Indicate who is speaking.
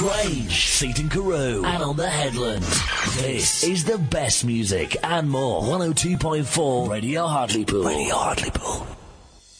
Speaker 1: Grange, Seaton Carew, and on the Headland. This is the best music and more. 102.4 Radio Hartlepool. Radio Hartlepool.